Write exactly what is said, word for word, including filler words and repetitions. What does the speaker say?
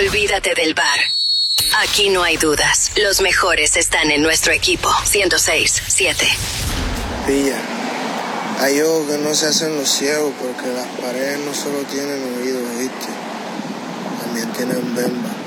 Olvídate del bar. Aquí no hay dudas. Los mejores están en nuestro equipo. ciento seis siete. Pilla, hay ojos que no se hacen los ciegos porque las paredes no solo tienen oídos, ¿viste? También tienen bemba.